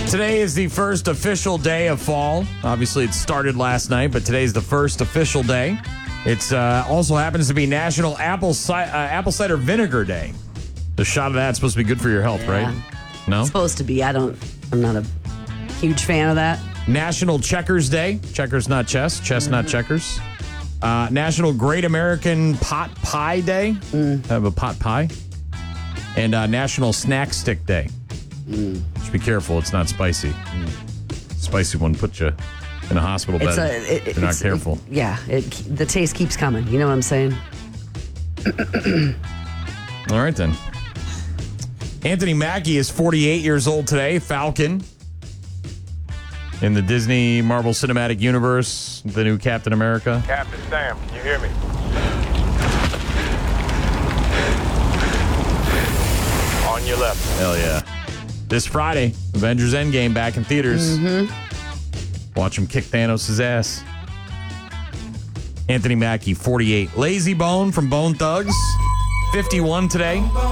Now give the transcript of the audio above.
Today is the first official day of fall. Obviously, it started last night, but today's the first official day. It's also happens to be National Apple Cider Vinegar Day. The shot of that's supposed to be good for your health, right? No? It's supposed to be. I'm not a huge fan of that. National Checkers Day. Checkers, not chess. Chess, not checkers. National Great American Pot Pie Day. Have a pot pie. And National Snack Stick Day. Just be careful. It's not spicy. Spicy one put you in a hospital bed if you're not careful. The taste keeps coming. You know what I'm saying? All right, then. Anthony Mackie is 48 years old today. Falcon. In the Disney Marvel Cinematic Universe, the new Captain America. Captain Sam, can you hear me? On your left. Hell yeah. This Friday, Avengers Endgame back in theaters. Watch him kick Thanos' ass. Anthony Mackie, 48. Lazy Bone from Bone Thugs, 51 today.